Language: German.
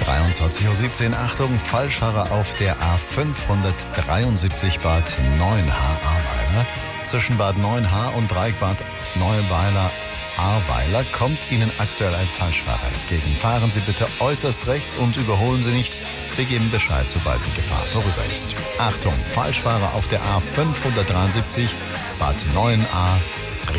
23:17 Uhr. Achtung, Falschfahrer auf der A573 Bad Neuenahr-Ahrweiler. Zwischen Bad Neuenahr und Dreieckbad Neuweiler-Ahrweiler kommt Ihnen aktuell ein Falschfahrer entgegen. Fahren Sie bitte äußerst rechts und überholen Sie nicht. Wir geben Bescheid, sobald die Gefahr vorüber ist. Achtung, Falschfahrer auf der A573 Bad Neuenahr-Ahrweiler.